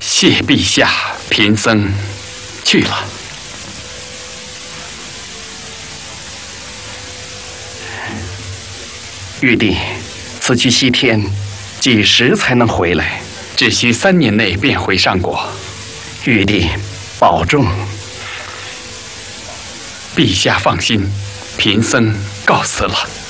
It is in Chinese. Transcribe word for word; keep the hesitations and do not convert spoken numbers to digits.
谢陛下，贫僧去了。 玉帝，此去西天，几时才能回来？ 只需三年内便回上国。 玉帝，保重。 陛下放心，贫僧告辞了。